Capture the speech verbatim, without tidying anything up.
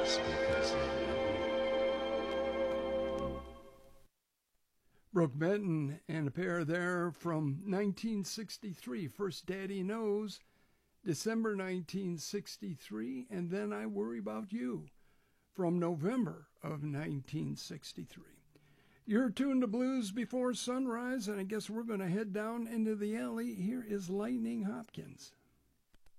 us because of Brooke Benton and a pair there from nineteen sixty-three. First Daddy Knows, December nineteen sixty-three, and Then I Worry About You from November of nineteen sixty-three. You're tuned to Blues Before Sunrise, and I guess we're going to head down into the alley. Here is Lightning Hopkins.